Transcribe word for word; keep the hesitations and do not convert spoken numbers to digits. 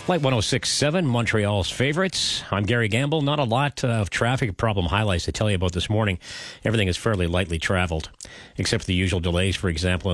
Flight one oh six point seven, Montreal's favorites. I'm Gary Gamble. Not a lot of traffic problem highlights to tell you about this morning. Everything is fairly lightly traveled, except for the usual delays, for example,